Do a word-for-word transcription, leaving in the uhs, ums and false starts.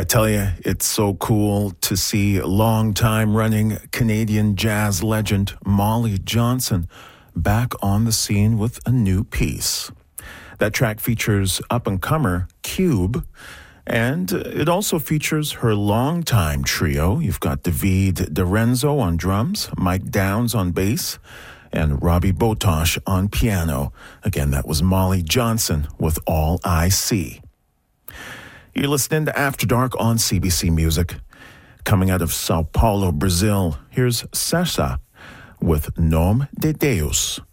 I tell you, it's so cool to see long-time running Canadian jazz legend Molly Johnson back on the scene with a new piece. That track features up-and-comer Cube, and it also features her longtime trio. You've got David DeRenzo on drums, Mike Downs on bass, and Robbie Botosh on piano. Again, that was Molly Johnson with All I See. You're listening to After Dark on C B C Music. Coming out of Sao Paulo, Brazil, here's Sessa with Nome de Deus.